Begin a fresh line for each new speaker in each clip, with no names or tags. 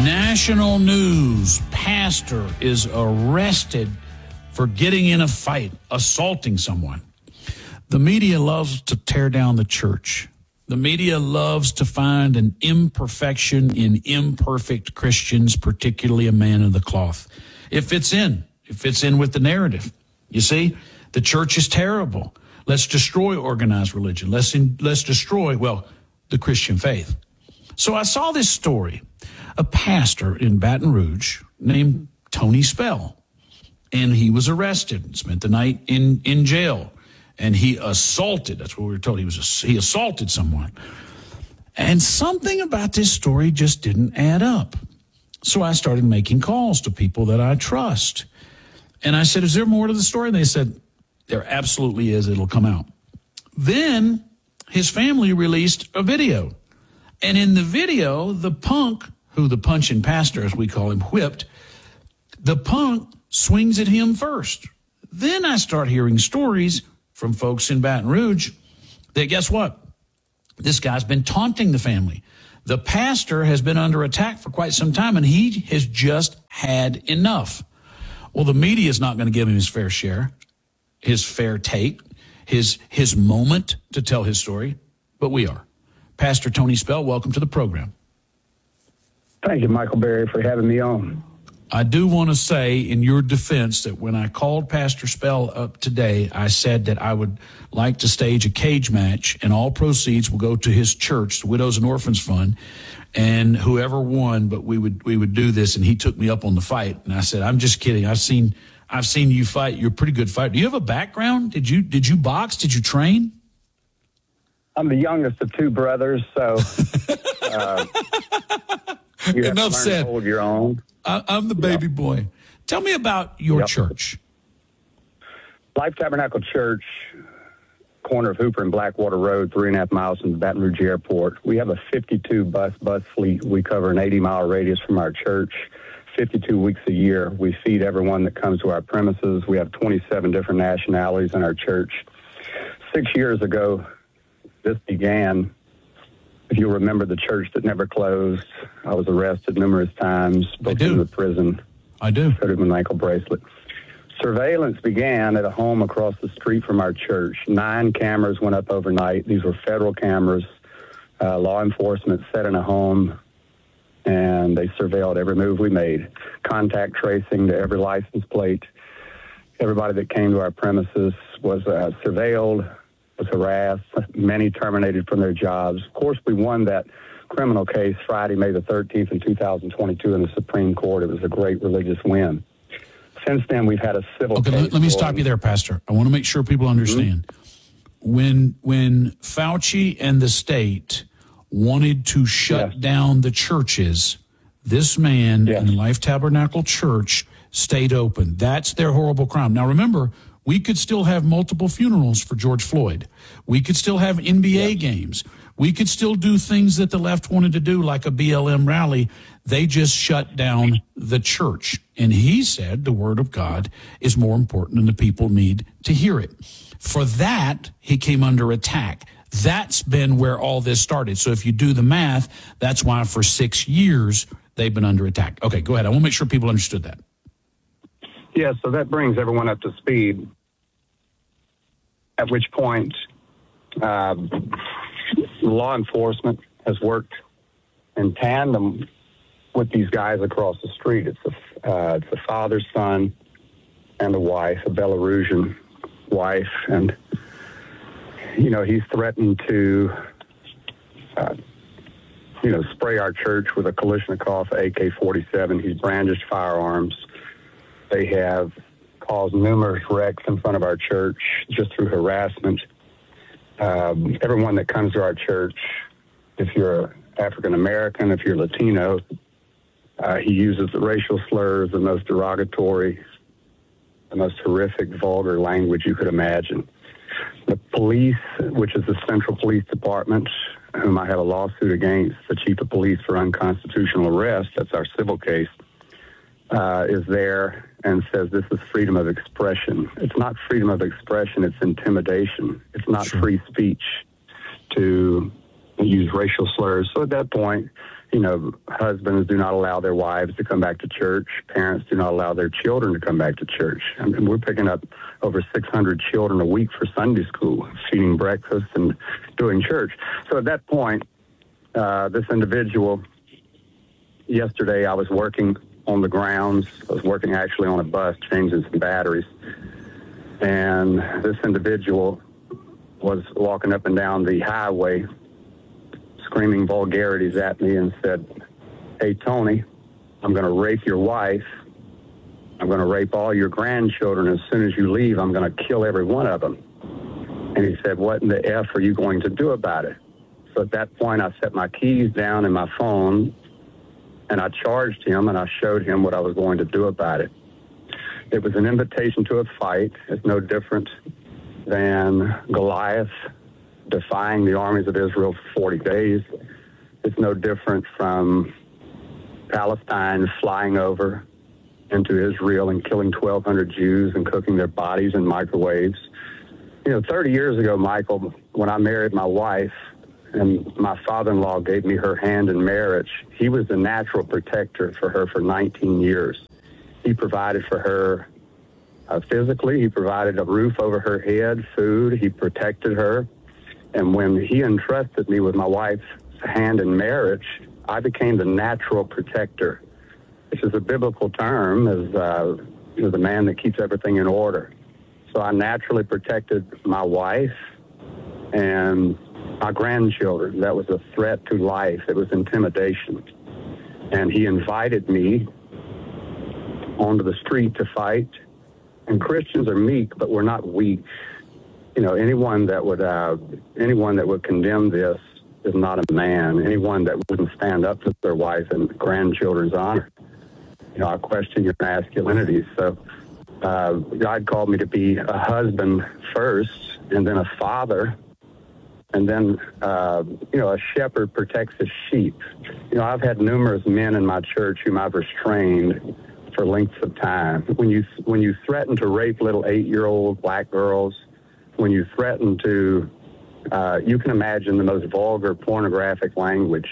National news. Pastor is arrested for getting in a fight, assaulting someone. The media loves to tear down the church. The media loves to find an imperfection in imperfect Christians, particularly a man of the cloth. It fits in. It fits in with the narrative. You see, the church is terrible. Let's destroy organized religion. Let's destroy, the Christian faith. So I saw this story. A pastor in Baton Rouge named Tony Spell, and he was arrested, spent the night in jail, and he assaulted, that's what we were told, he assaulted someone. And something about this story just didn't add up. So I started making calls to people that I trust. And I said, is there more to the story? And they said, there absolutely is. It'll come out. Then his family released a video. And in the video, the punk, who the punching pastor, as we call him, whipped, the punk swings at him first. Then I start hearing stories from folks in Baton Rouge that, guess what? This guy's been taunting the family. The pastor has been under attack for quite some time, and he has just had enough. Well, the media is not going to give him his fair share, his fair take, his moment to tell his story, but we are. Pastor Tony Spell, welcome to the program.
Thank you, Michael Berry, for having me on.
I do want to say in your defense that when I called Pastor Spell up today, I said that I would like to stage a cage match, and all proceeds will go to his church, the Widows and Orphans Fund, and whoever won, but we would do this, and he took me up on the fight. And I said, I'm just kidding. I've seen you fight. You're a pretty good fighter. Do you have a background? Did you box? Did you train?
I'm the youngest of two brothers, so you have
Enough
to learn
said.
to hold your own.
I'm the baby boy. Tell me about your church.
Life Tabernacle Church, corner of Hooper and Blackwater Road, 3.5 miles from the Baton Rouge Airport. We have a 52 bus fleet. We cover an 80-mile radius from our church, 52 weeks a year. We feed everyone that comes to our premises. We have 27 different nationalities in our church. 6 years ago, this began. If you'll remember the church that never closed, I was arrested numerous times, booked into the prison.
I do.
Fitted with an ankle bracelet. Surveillance began at a home across the street from our church. 9 cameras went up overnight. These were federal cameras. Law enforcement set in a home, and they surveilled every move we made. Contact tracing to every license plate. Everybody that came to our premises was surveilled, was harassed, many terminated from their jobs. Of course, we won that criminal case Friday, May the 13th in 2022 in the Supreme Court. It was a great religious win. Since then, we've had a civil case.
Okay, let me stop you there, Pastor. I want to make sure people understand. Mm-hmm. When Fauci and the state wanted to shut down the churches, this man in the Life Tabernacle Church stayed open. That's their horrible crime. Now, remember, we could still have multiple funerals for George Floyd. We could still have NBA games. We could still do things that the left wanted to do, like a BLM rally. They just shut down the church. And he said the word of God is more important and the people need to hear it. For that, he came under attack. That's been where all this started. So if you do the math, that's why for 6 years they've been under attack. Okay, go ahead. I want to make sure people understood that.
Yeah, so that brings everyone up to speed, at which point law enforcement has worked in tandem with these guys across the street. It's a father, son, and a wife, a Belarusian wife, and, he's threatened to, spray our church with a Kalashnikov AK-47. He's brandished firearms. They have caused numerous wrecks in front of our church just through harassment. Everyone that comes to our church, if you're African-American, if you're Latino, he uses the racial slurs, the most derogatory, the most horrific, vulgar language you could imagine. The police, which is the Central Police Department, whom I have a lawsuit against, the chief of police for unconstitutional arrest, that's our civil case, is there and says this is freedom of expression. It's not freedom of expression, it's intimidation. It's not free speech to use racial slurs. So at that point, husbands do not allow their wives to come back to church. Parents do not allow their children to come back to church. I mean, we're picking up over 600 children a week for Sunday school, feeding breakfast and doing church. So at that point, this individual, yesterday I was working on the grounds. I was working actually on a bus, changing some batteries. And this individual was walking up and down the highway, screaming vulgarities at me and said, "Hey, Tony, I'm going to rape your wife. I'm going to rape all your grandchildren. As soon as you leave, I'm going to kill every one of them." And he said, "What in the F are you going to do about it?" So at that point, I set my keys down in my phone, and I charged him, and I showed him what I was going to do about it. It was an invitation to a fight. It's no different than Goliath defying the armies of Israel for 40 days. It's no different from Palestine flying over into Israel and killing 1,200 Jews and cooking their bodies in microwaves. 30 years ago, Michael, when I married my wife and my father-in-law gave me her hand in marriage, he was the natural protector for her for 19 years. He provided for her physically. He provided a roof over her head, food. He protected her. And when he entrusted me with my wife's hand in marriage, I became the natural protector, which is a biblical term, as the man that keeps everything in order. So I naturally protected my wife and my grandchildren. That was a threat to life. It was intimidation. And he invited me onto the street to fight. And Christians are meek, but we're not weak. Anyone that would condemn this is not a man. Anyone that wouldn't stand up to their wife and grandchildren's honor. I question your masculinity. So God called me to be a husband first, and then a father, and then a shepherd protects his sheep. I've had numerous men in my church whom I've restrained for lengths of time. When you threaten to rape little 8-year-old black girls, when you threaten to, you can imagine the most vulgar pornographic language.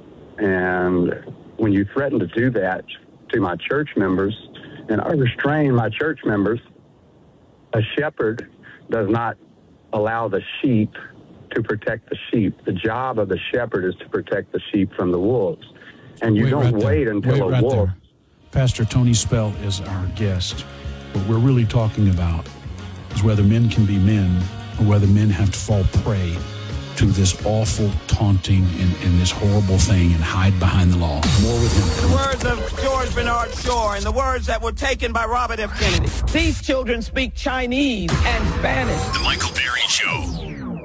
And when you threaten to do that to my church members, and I restrain my church members, a shepherd does not allow the sheep to protect the sheep. The job of the shepherd is to protect the sheep from the wolves. And you don't wait until a wolf.
Pastor Tony Spell is our guest. What we're really talking about is whether men can be men or whether men have to fall prey to this awful taunting and this horrible thing and hide behind the law. More with him.
The words of George Bernard Shaw and the words that were taken by Robert F. Kennedy. These children speak Chinese and Spanish.
The Michael Berry Show.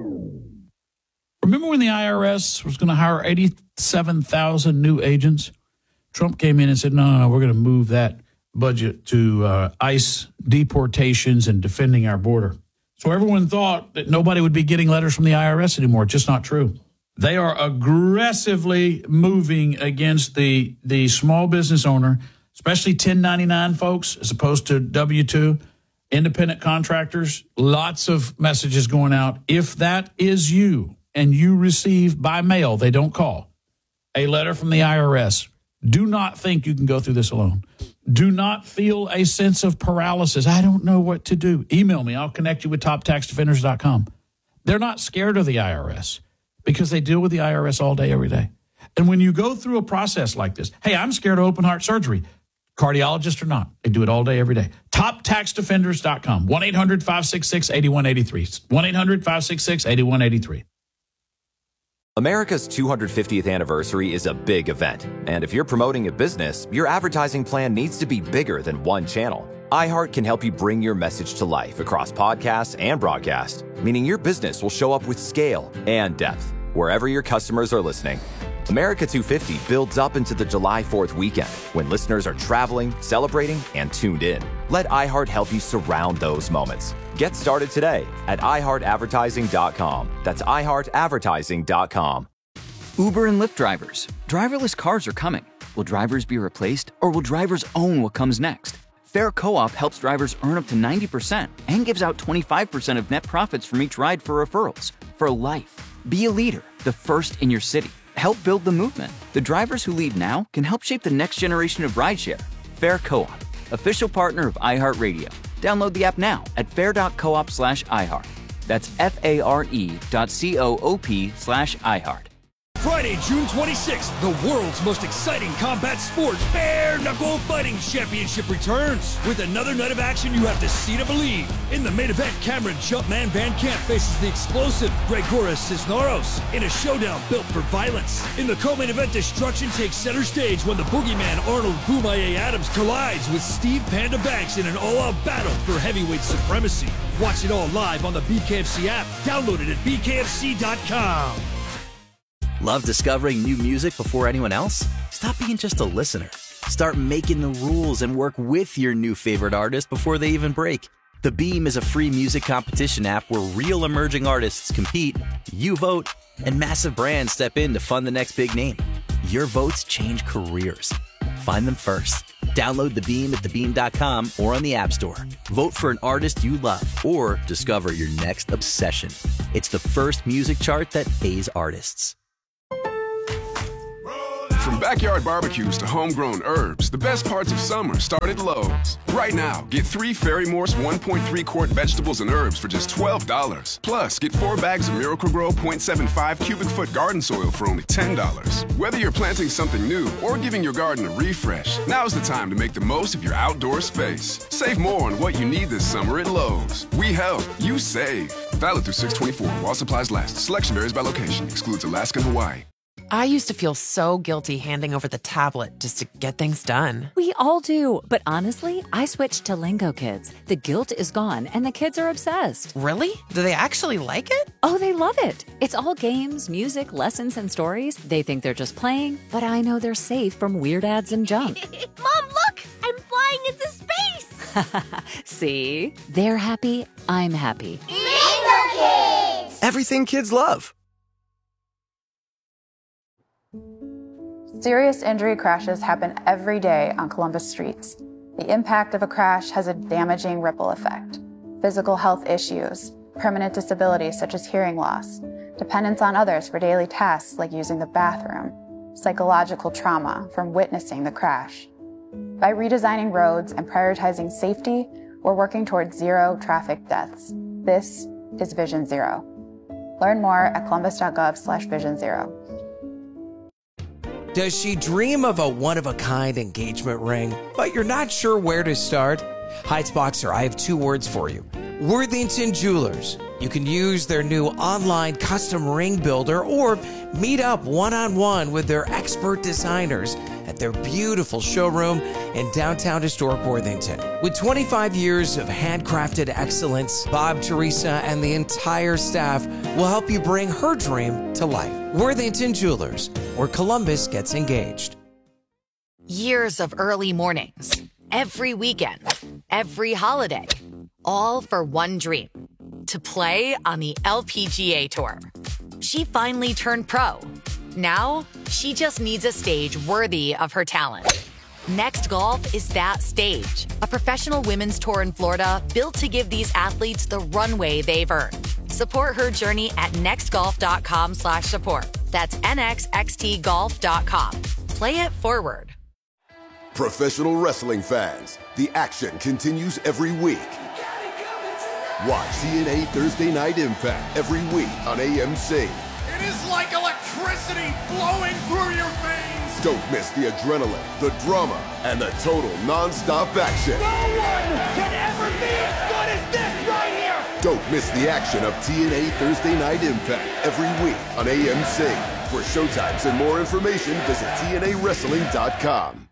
Remember when the IRS was going to hire 87,000 new agents? Trump came in and said, no, we're going to move that budget to ICE deportations and defending our border. So everyone thought that nobody would be getting letters from the IRS anymore. It's just not true. They are aggressively moving against the small business owner, especially 1099 folks, as opposed to W-2, independent contractors. Lots of messages going out. If that is you and you receive by mail, they don't call, a letter from the IRS, do not think you can go through this alone. Do not feel a sense of paralysis. I don't know what to do. Email me. I'll connect you with toptaxdefenders.com. They're not scared of the IRS because they deal with the IRS all day, every day. And when you go through a process like this, hey, I'm scared of open heart surgery. Cardiologist or not, they do it all day, every day. Toptaxdefenders.com. 1-800-566-8183. 1-800-566-8183.
America's 250th anniversary is a big event, and if you're promoting a business, your advertising plan needs to be bigger than one channel. iHeart can help you bring your message to life across podcasts and broadcast, meaning your business will show up with scale and depth wherever your customers are listening. America 250 builds up into the July 4th weekend when listeners are traveling, celebrating, and tuned in. Let iHeart help you surround those moments. Get started today at iHeartAdvertising.com. That's iHeartAdvertising.com.
Uber and Lyft drivers. Driverless cars are coming. Will drivers be replaced, or will drivers own what comes next? Fair Co-op helps drivers earn up to 90% and gives out 25% of net profits from each ride for referrals. For life. Be a leader, the first in your city. help build the movement. The drivers who lead now can help shape the next generation of rideshare. Fair Co-op, official partner of iHeartRadio. Download the app now at fair.coop/iHeart. That's FARE.coop/iHeart.
Friday, June 26th, the world's most exciting combat sport, Bare Knuckle Fighting Championship returns. With another night of action you have to see to believe. In the main event, Cameron Jumpman Van Camp faces the explosive Gregoras Cisneros in a showdown built for violence. In the co-main event, destruction takes center stage when the boogeyman Arnold Boomaye Adams collides with Steve Panda Banks in an all-out battle for heavyweight supremacy. Watch it all live on the BKFC app. Download it at bkfc.com.
Love discovering new music before anyone else? Stop being just a listener. Start making the rules and work with your new favorite artist before they even break. The Beam is a free music competition app where real emerging artists compete, you vote, and massive brands step in to fund the next big name. Your votes change careers. Find them first. Download The Beam at thebeam.com or on the App Store. Vote for an artist you love or discover your next obsession. It's the first music chart that pays artists.
From backyard barbecues to homegrown herbs, the best parts of summer start at Lowe's. Right now, get 3 Fairy Morse 1.3 quart vegetables and herbs for just $12. Plus, get 4 bags of Miracle-Gro 0.75 cubic foot garden soil for only $10. Whether you're planting something new or giving your garden a refresh, now's the time to make the most of your outdoor space. Save more on what you need this summer at Lowe's. We help, you save. Valid through 6/24 while supplies last. Selection varies by location. Excludes Alaska and Hawaii.
I used to feel so guilty handing over the tablet just to get things done.
We all do. But honestly, I switched to Lingo Kids. The guilt is gone and the kids are obsessed.
Really? Do they actually like it?
Oh, they love it. It's all games, music, lessons, and stories. They think they're just playing, but I know they're safe from weird ads and junk.
Mom, look! I'm flying into space!
See? They're happy. I'm happy.
Lingo Kids!
Everything kids love.
Serious injury crashes happen every day on Columbus streets. The impact of a crash has a damaging ripple effect. Physical health issues, permanent disabilities such as hearing loss, dependence on others for daily tasks like using the bathroom, psychological trauma from witnessing the crash. By redesigning roads and prioritizing safety, we're working towards zero traffic deaths. This is Vision Zero. Learn more at columbus.gov/Vision Zero.
Does she dream of a one-of-a-kind engagement ring, but you're not sure where to start? Heights Boxer, I have 2 words for you. Worthington Jewelers. You can use their new online custom ring builder or meet up one-on-one with their expert designers at their beautiful showroom in downtown historic Worthington. With 25 years of handcrafted excellence, Bob, Teresa, and the entire staff will help you bring her dream to life. Worthington Jewelers, where Columbus gets engaged.
Years of early mornings, every weekend, every holiday, all for one dream, to play on the LPGA Tour. She finally turned pro. Now, she just needs a stage worthy of her talent. Next Golf is that stage, a professional women's tour in Florida built to give these athletes the runway they've earned. Support her journey at nextgolf.com/support. That's nxxtgolf.com. Play it forward.
Professional wrestling fans, the action continues every week. Watch TNA Thursday Night Impact every week on AMC.
It is like electricity flowing through your veins.
Don't miss the adrenaline, the drama, and the total non-stop action.
No one can ever be as good as this right here.
Don't miss the action of TNA Thursday Night Impact every week on AMC. For showtimes and more information, visit TNAWrestling.com.